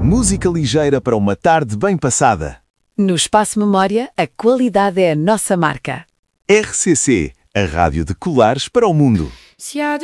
Música ligeira para uma tarde bem passada. No Espaço Memória, a qualidade é a nossa marca. RCC, a rádio de colares para o mundo. Se há